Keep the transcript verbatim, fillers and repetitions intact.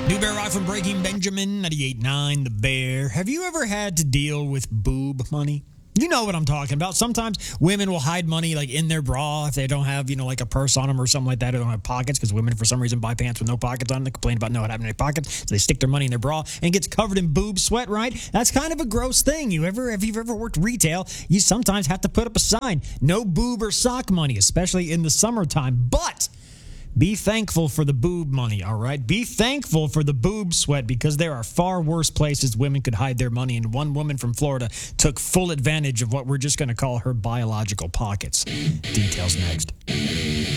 New Bear Rock from Breaking Benjamin, ninety-eight point nine The Bear. Have you ever had to deal with boob money? You know what I'm talking about. Sometimes women will hide money like in their bra if they don't have, you know, like a purse on them or something like that. They don't have pockets because women, for some reason, buy pants with no pockets on them. They complain about not having any pockets. So they stick their money in their bra and it gets covered in boob sweat, right? That's kind of a gross thing. You ever, if you've ever worked retail, you sometimes have to put up a sign, no boob or sock money, especially in the summertime. But be thankful for the boob money, all right? Be thankful for the boob sweat because there are far worse places women could hide their money, and one woman from Florida took full advantage of what we're just going to call her biological pockets. Details next.